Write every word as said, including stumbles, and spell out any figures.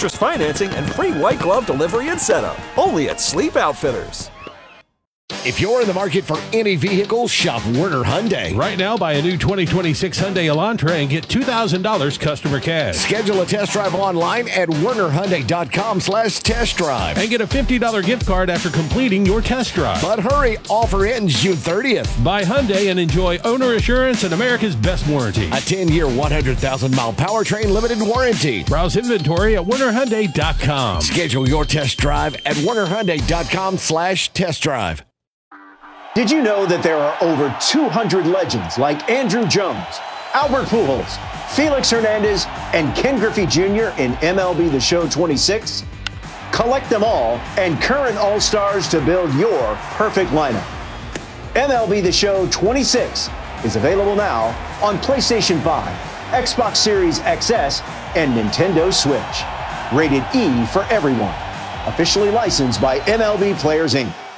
interest financing, and free white glove delivery and setup. Only at Sleep Outfitters. If you're in the market for any vehicle, shop Werner Hyundai. Right now, buy a new twenty twenty-six Hyundai Elantra and get two thousand dollars customer cash. Schedule a test drive online at werner hyundai dot com slash test drive. And get a fifty dollars gift card after completing your test drive. But hurry, offer ends June thirtieth. Buy Hyundai and enjoy owner assurance and America's best warranty. A ten-year, one hundred thousand mile powertrain limited warranty. Browse inventory at werner hyundai dot com. Schedule your test drive at werner hyundai dot com slash test drive. Did you know that there are over two hundred legends like Andrew Jones, Albert Pujols, Felix Hernandez, and Ken Griffey Junior in M L B The Show twenty-six? Collect them all and current All-Stars to build your perfect lineup. M L B The Show twenty-six is available now on PlayStation five, Xbox Series X S, and Nintendo Switch. Rated E for everyone. Officially licensed by M L B Players, Incorporated.